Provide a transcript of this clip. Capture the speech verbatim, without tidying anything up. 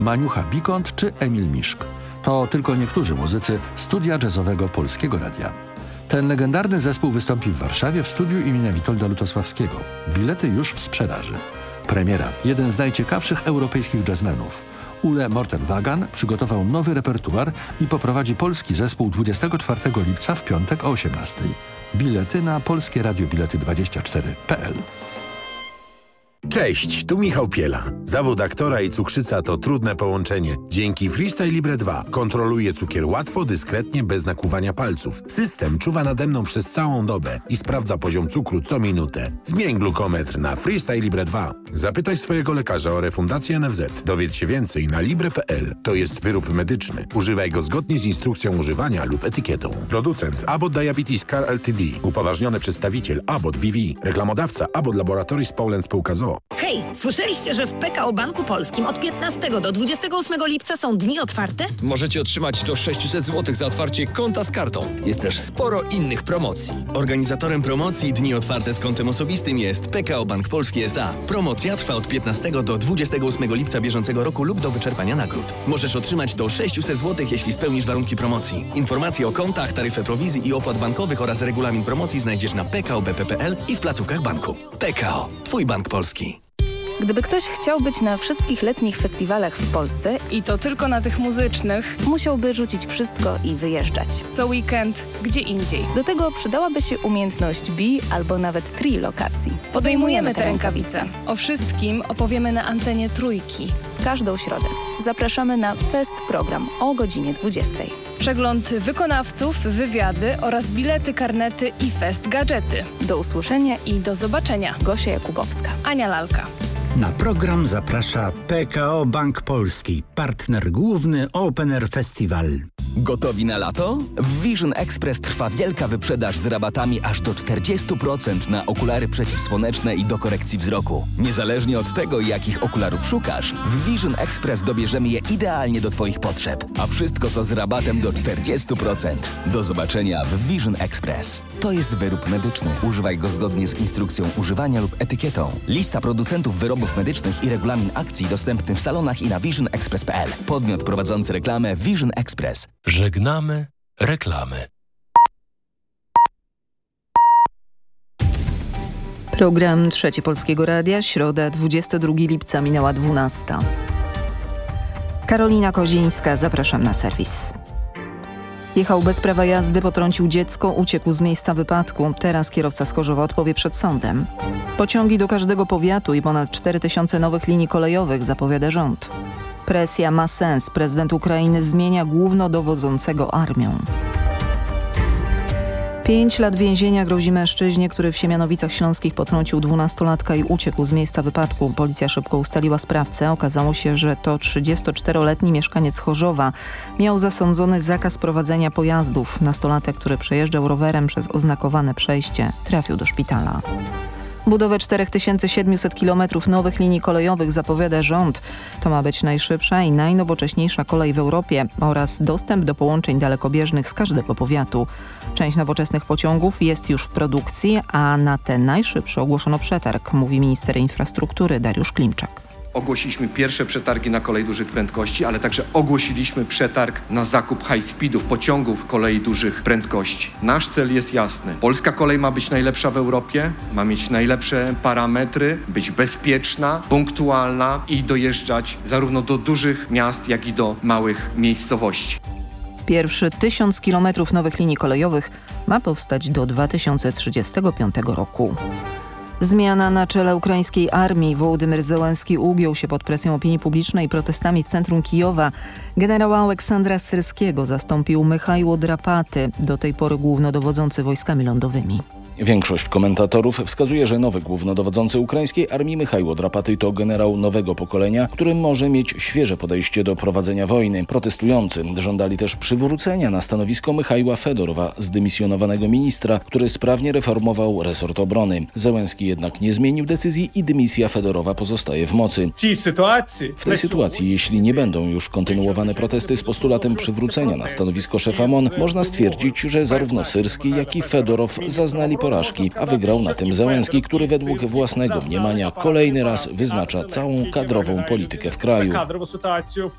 Maniucha Bikont czy Emil Miszk. To tylko niektórzy muzycy studia jazzowego Polskiego Radia. Ten legendarny zespół wystąpi w Warszawie w studiu imienia Witolda Lutosławskiego. Bilety już w sprzedaży. Premiera. Jeden z najciekawszych europejskich jazzmenów. Ule Morten-Wagan przygotował nowy repertuar i poprowadzi polski zespół dwudziestego czwartego lipca w piątek o osiemnastej. Bilety na polskie radio bilety dwadzieścia cztery kropka p l. Cześć, tu Michał Piela. Zawód aktora i cukrzyca to trudne połączenie. Dzięki Freestyle Libre dwa kontroluję cukier łatwo, dyskretnie, bez nakłuwania palców. System czuwa nade mną przez całą dobę i sprawdza poziom cukru co minutę. Zmień glukometr na Freestyle Libre dwa. Zapytaj swojego lekarza o refundację N F Z. Dowiedz się więcej na libre kropka p l. To jest wyrób medyczny. Używaj go zgodnie z instrukcją używania lub etykietą. Producent Abbott Diabetes Care Ltd. Upoważniony przedstawiciel Abbott B V. Reklamodawca Abbott Laboratories Poland Spółka z o o. Hej, słyszeliście, że w P K O Banku Polskim od piętnastego do dwudziestego ósmego lipca są dni otwarte? Możecie otrzymać do sześćset złotych za otwarcie konta z kartą. Jest też sporo innych promocji. Organizatorem promocji Dni Otwarte z kontem osobistym jest P K O Bank Polski S A. Promocja trwa od piętnastego do dwudziestego ósmego lipca bieżącego roku lub do wyczerpania nagród. Możesz otrzymać do sześćset złotych, jeśli spełnisz warunki promocji. Informacje o kontach, taryfę prowizji i opłat bankowych oraz regulamin promocji znajdziesz na p k o b p kropka p l i w placówkach banku. P K O. Twój bank polski. Gdyby ktoś chciał być na wszystkich letnich festiwalach w Polsce i to tylko na tych muzycznych, musiałby rzucić wszystko i wyjeżdżać. Co weekend, gdzie indziej. Do tego przydałaby się umiejętność bi albo nawet tri lokacji. Podejmujemy te rękawice. O wszystkim opowiemy na antenie Trójki. W każdą środę. Zapraszamy na Fest Program o godzinie dwudziestej. Przegląd wykonawców, wywiady oraz bilety, karnety i fest gadżety. Do usłyszenia i do zobaczenia. Gosia Jakubowska. Ania Lalka. Na program zaprasza P K O Bank Polski, partner główny Open Air Festival. Gotowi na lato? W Vision Express trwa wielka wyprzedaż z rabatami aż do czterdzieści procent na okulary przeciwsłoneczne i do korekcji wzroku. Niezależnie od tego, jakich okularów szukasz, w Vision Express dobierzemy je idealnie do Twoich potrzeb. A wszystko to z rabatem do czterdzieści procent. Do zobaczenia w Vision Express. To jest wyrób medyczny. Używaj go zgodnie z instrukcją używania lub etykietą. Lista producentów wyrobów medycznych i regulamin akcji dostępny w salonach i na vision express kropka p l. Podmiot prowadzący reklamę Vision Express. Żegnamy reklamy. Program Trzeci Polskiego Radia, środa dwudziestego drugiego lipca, minęła dwunasta. Karolina Kozińska, zapraszam na serwis. Jechał bez prawa jazdy, potrącił dziecko, uciekł z miejsca wypadku. Teraz kierowca z Chorzowa odpowie przed sądem. Pociągi do każdego powiatu i ponad cztery tysiące nowych linii kolejowych, zapowiada rząd. Presja ma sens. Prezydent Ukrainy zmienia głównodowodzącego armią. Pięć lat więzienia grozi mężczyźnie, który w Siemianowicach Śląskich potrącił dwunastolatka i uciekł z miejsca wypadku. Policja szybko ustaliła sprawcę. Okazało się, że to trzydziestoczteroletni mieszkaniec Chorzowa. Miał zasądzony zakaz prowadzenia pojazdów. Nastolatek, który przejeżdżał rowerem przez oznakowane przejście, trafił do szpitala. Budowę cztery tysiące siedemset kilometrów nowych linii kolejowych zapowiada rząd. To ma być najszybsza i najnowocześniejsza kolej w Europie oraz dostęp do połączeń dalekobieżnych z każdego powiatu. Część nowoczesnych pociągów jest już w produkcji, a na te najszybsze ogłoszono przetarg, mówi minister infrastruktury Dariusz Klimczak. Ogłosiliśmy pierwsze przetargi na kolej dużych prędkości, ale także ogłosiliśmy przetarg na zakup high-speedów, pociągów kolei dużych prędkości. Nasz cel jest jasny. Polska kolej ma być najlepsza w Europie, ma mieć najlepsze parametry, być bezpieczna, punktualna i dojeżdżać zarówno do dużych miast, jak i do małych miejscowości. Pierwszy tysiąc kilometrów nowych linii kolejowych ma powstać do dwa tysiące trzydziestego piątego roku. Zmiana na czele ukraińskiej armii. Wołodymyr Zełenski ugiął się pod presją opinii publicznej i protestami w centrum Kijowa. Generała Aleksandra Syrskiego zastąpił Michaiło Drapaty, do tej pory głównodowodzący wojskami lądowymi. Większość komentatorów wskazuje, że nowy głównodowodzący ukraińskiej armii Michaiło Drapaty to generał nowego pokolenia, który może mieć świeże podejście do prowadzenia wojny. Protestujący żądali też przywrócenia na stanowisko Michaiła Fedorowa, zdymisjonowanego ministra, który sprawnie reformował resort obrony. Zełenski jednak nie zmienił decyzji i dymisja Fedorowa pozostaje w mocy. W tej sytuacji, jeśli nie będą już kontynuowane protesty z postulatem przywrócenia na stanowisko szefa M O N, można stwierdzić, że zarówno Syrski, jak i Fedorow zaznali porażki, a wygrał na tym Zełenski, który według własnego mniemania kolejny raz wyznacza całą kadrową politykę w kraju.